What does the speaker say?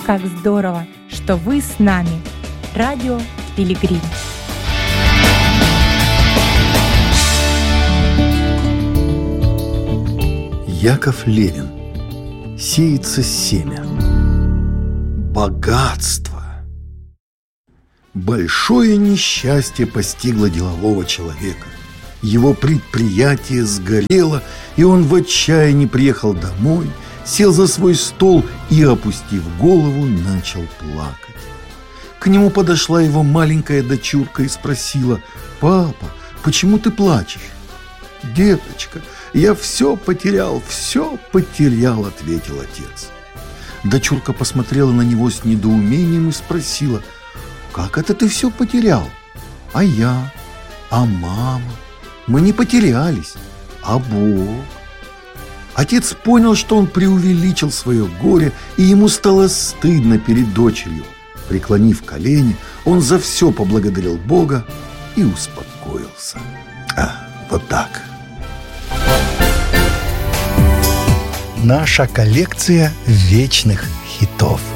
Как здорово, что вы с нами. Радио Пилигрим. Яков Левин. Сеется семя. Богатство. Большое несчастье постигло делового человека. Его предприятие сгорело, и он в отчаянии приехал домой, сел за свой стол и, опустив голову, начал плакать. К нему подошла его маленькая дочурка и спросила: «Папа, почему ты плачешь?» «Деточка, я все потерял, — ответил отец. Дочурка посмотрела на него с недоумением и спросила: «Как это ты все потерял? А я? А мама? Мы не потерялись, а Бог?» Отец понял, что он преувеличил свое горе, и ему стало стыдно перед дочерью. Преклонив колени, он за все поблагодарил Бога и успокоился. Вот так. Наша коллекция вечных хитов.